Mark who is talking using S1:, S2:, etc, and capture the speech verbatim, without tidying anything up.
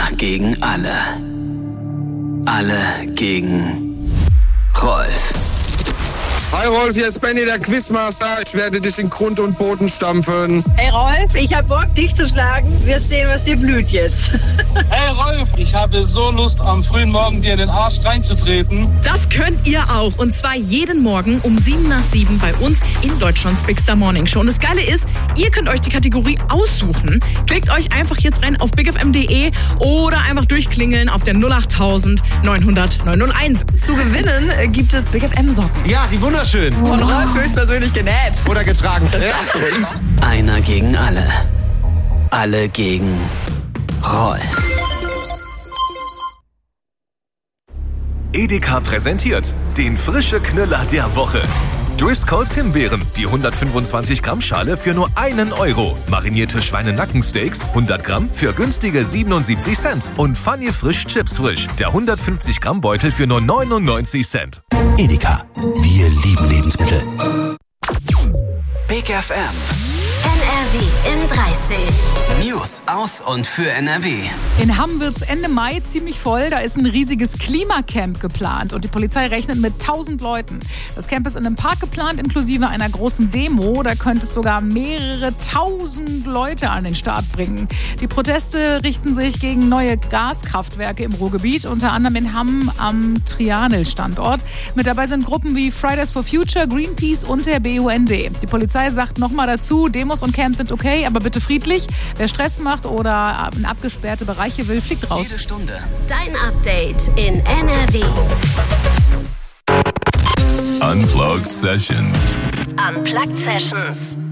S1: gegen alle. Alle gegen Rolf.
S2: Hi Rolf, hier ist Benny, der Quizmaster. Ich werde dich in Grund und Boden stampfen.
S3: Hey Rolf, ich hab Bock, dich zu schlagen. Wir sehen, was dir blüht jetzt.
S4: Hey Rolf, ich habe so Lust, am frühen Morgen dir in den Arsch reinzutreten.
S5: Das könnt ihr auch. Und zwar jeden Morgen um sieben nach sieben bei uns in Deutschlands Big Star Morning Show. Und das Geile ist, ihr könnt euch die Kategorie aussuchen. Klickt euch einfach jetzt rein auf big f m punkt d e oder einfach durchklingeln auf der null acht neun hundert neun null eins.
S6: Zu gewinnen äh, gibt es Big F M Socken.
S7: Ja, die wunderschön.
S6: Von Rolf höchstpersönlich genäht.
S7: Oder getragen.
S1: Einer gegen alle. Alle gegen Rolf.
S8: Edeka präsentiert den frische Knüller der Woche. Driscolls Himbeeren, die hundertfünfundzwanzig Gramm Schale für nur einen Euro. Marinierte Schweinenackensteaks, hundert Gramm für günstige siebenundsiebzig Cent. Und Funny Frisch Chips Frisch, der hundertfünfzig Gramm Beutel für nur neunundneunzig Cent.
S1: Edeka, wir lieben Lebensmittel. Big F M.
S9: N R W in dreißig.
S1: News aus und für N R W.
S10: In Hamm wird's Ende Mai ziemlich voll. Da ist ein riesiges Klimacamp geplant und die Polizei rechnet mit tausend Leuten. Das Camp ist in einem Park geplant, inklusive einer großen Demo. Da könnte es sogar mehrere tausend Leute an den Start bringen. Die Proteste richten sich gegen neue Gaskraftwerke im Ruhrgebiet, unter anderem in Hamm am Trianel-Standort. Mit dabei sind Gruppen wie Fridays for Future, Greenpeace und der B U N D. Die Polizei sagt nochmal dazu, Demos und Camps sind okay, aber bitte friedlich. Wer Stress macht oder in abgesperrte Bereiche will, fliegt raus.
S1: Jede Stunde.
S9: Dein Update in N R W.
S8: Unplugged Sessions.
S9: Unplugged Sessions.